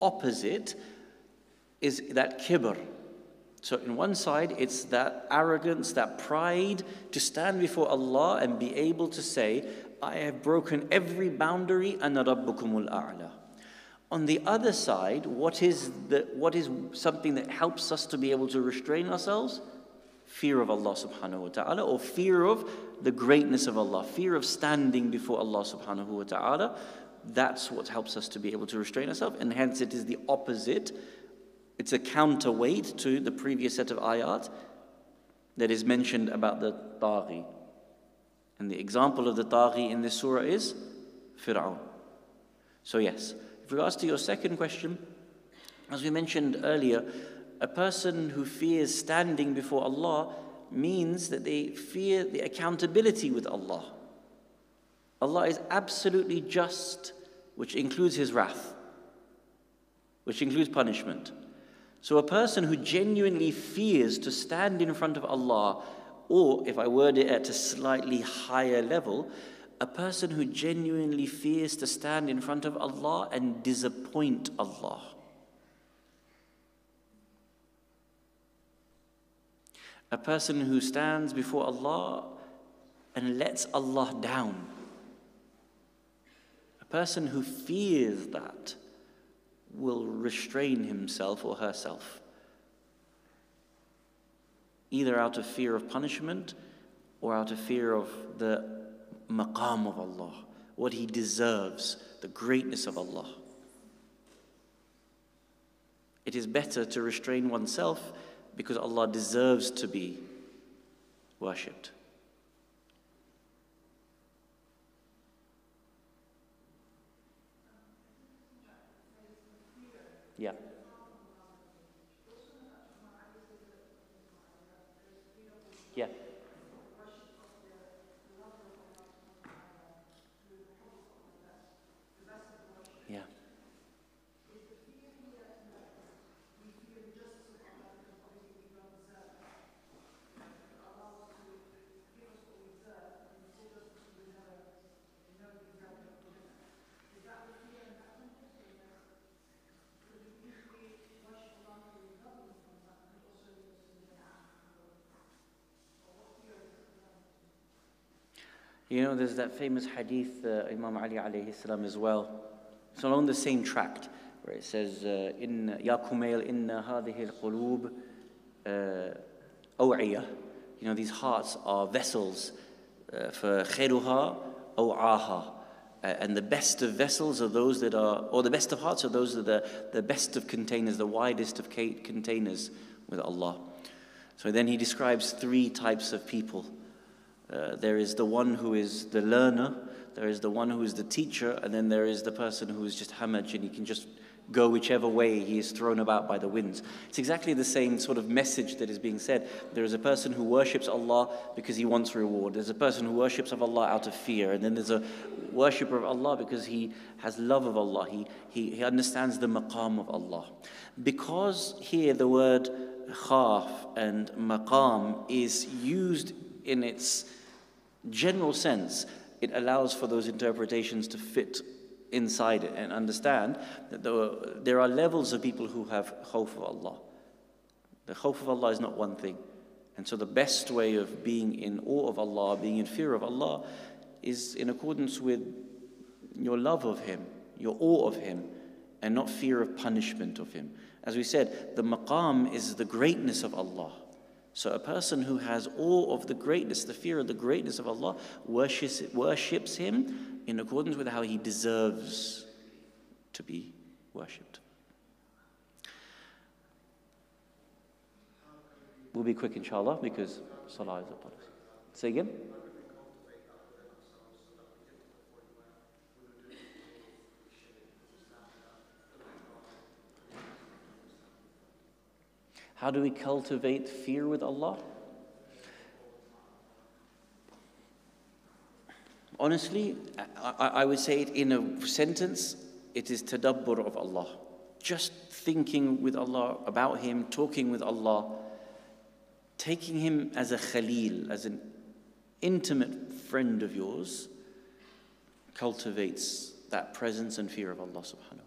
opposite is that kibr. So in one side, it's that arrogance, that pride to stand before Allah and be able to say, I have broken every boundary, ana rabbukumul a'la. On the other side, what is something that helps us to be able to restrain ourselves? Fear of Allah subhanahu wa ta'ala, or fear of the greatness of Allah, fear of standing before Allah subhanahu wa ta'ala. That's what helps us to be able to restrain ourselves, and hence it is the opposite. It's a counterweight to the previous set of ayat that is mentioned about the taghi. And the example of the taghi in this surah is Fir'aun. So yes, with regards to your second question, as we mentioned earlier, a person who fears standing before Allah means that they fear the accountability with Allah. Allah is absolutely just, which includes His wrath, which includes punishment. So a person who genuinely fears to stand in front of Allah, or if I word it at a slightly higher level, a person who genuinely fears to stand in front of Allah and disappoint Allah. A person who stands before Allah and lets Allah down. A person who fears that will restrain himself or herself, either out of fear of punishment or out of fear of the maqam of Allah, what He deserves, the greatness of Allah. It is better to restrain oneself because Allah deserves to be worshipped. Yeah. Yeah. Yeah. You know, there's that famous hadith, Imam Ali alayhi salam as well. It's along the same tract, where it says, "In Ya Kumail, inna hadhihi al-qulub aw'iyah." You know, these hearts are vessels for khairuha aw'aha. And the best of vessels are those that are, or the best of hearts are those that are the best of containers, the widest of containers with Allah. So then he describes three types of people. There is the one who is the learner, there is the one who is the teacher, and then there is the person who is just hamaj, and he can just go whichever way he is thrown about by the winds. It's exactly the same sort of message that is being said. There is a person who worships Allah because he wants reward. There's a person who worships of Allah out of fear. And then there's a worshipper of Allah because he has love of Allah. He understands the maqam of Allah. Because here the word khaf and maqam is used in its general sense, it allows for those interpretations to fit inside it and understand that there are levels of people who have khawf of Allah. The khawf of Allah is not one thing. And so the best way of being in awe of Allah, being in fear of Allah, is in accordance with your love of Him, your awe of Him, and not fear of punishment of Him. As we said, the maqam is the greatness of Allah. So a person who has awe of the greatness, the fear of the greatness of Allah, worships Him in accordance with how He deserves to be worshipped. We'll be quick, inshallah, because salah is upon us. Say again? How do we cultivate fear with Allah? Honestly, I would say it in a sentence, it is tadabbur of Allah. Just thinking with Allah, about Him, talking with Allah, taking Him as a khalil, as an intimate friend of yours, cultivates that presence and fear of Allah subhanahu wa ta'ala.